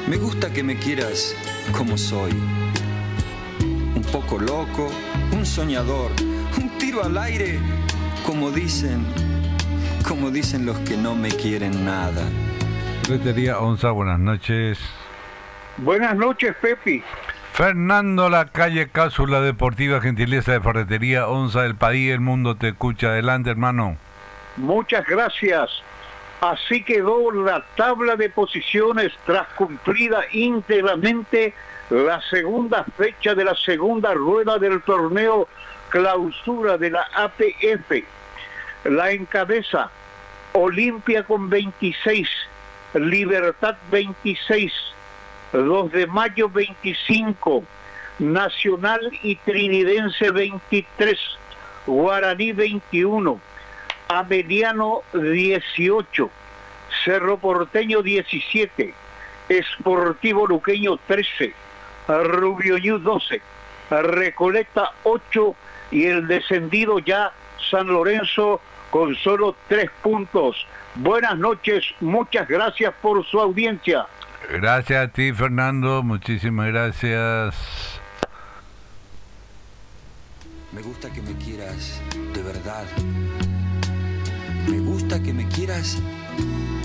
Me gusta que me quieras como soy. Un poco loco, un soñador, un tiro al aire, como dicen los que no me quieren nada. Ferretería Onza, buenas noches. Buenas noches, Pepi. Fernando Lacalle, cápsula deportiva, gentileza de Ferretería Onza, el país, el mundo te escucha. Adelante, hermano. Muchas gracias. Así quedó la tabla de posiciones tras cumplida íntegramente la segunda fecha de la segunda rueda del torneo clausura de la APF. La encabeza Olimpia con 26, Libertad 26, 2 de Mayo 25, Nacional y Trinidense 23, Guaraní 21, Ameliano 18, Cerro Porteño 17, Sportivo Luqueño 13, Rubio Ñu 12, Recoleta 8 y el descendido ya San Lorenzo con solo 3 puntos. Buenas noches, muchas gracias por su audiencia. Gracias a ti, Fernando, muchísimas gracias. Me gusta que me quieras de verdad. Me gusta que me quieras